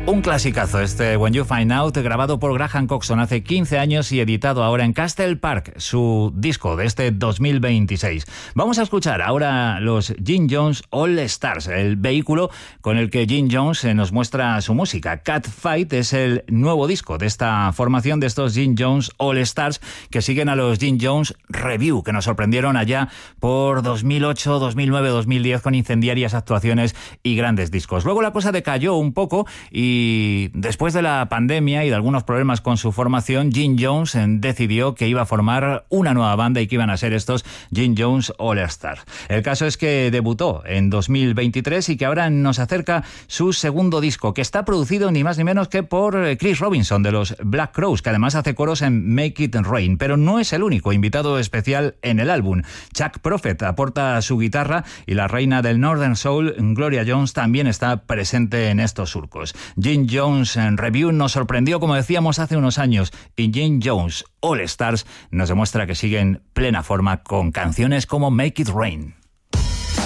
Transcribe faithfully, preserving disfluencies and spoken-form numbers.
Un clasicazo este When You Find Out, grabado por Graham Coxon hace quince años y editado ahora en Castle Park, su disco de este dos mil veintiséis. Vamos a escuchar ahora los Jim Jones All Stars, el vehículo con el que Jim Jones nos muestra su música. Cat Fight es el nuevo disco de esta formación, de estos Jim Jones All Stars, que siguen a los Jim Jones Revue, que nos sorprendieron allá por dos mil ocho, dos mil nueve, dos mil diez con incendiarias actuaciones y grandes discos. Luego la cosa decayó un poco y Y después de la pandemia y de algunos problemas con su formación, Jim Jones decidió que iba a formar una nueva banda y que iban a ser estos Jim Jones All Stars. El caso es que debutó en dos mil veintitrés y que ahora nos acerca su segundo disco, que está producido ni más ni menos que por Chris Robinson de los Black Crowes, que además hace coros en Make It Rain, pero no es el único invitado especial en el álbum. Chuck Prophet aporta su guitarra y la reina del Northern Soul, Gloria Jones, también está presente en estos surcos. Jim Jones en Revue nos sorprendió, como decíamos, hace unos años, y Jim Jones All Stars nos demuestra que sigue en plena forma con canciones como Make It Rain.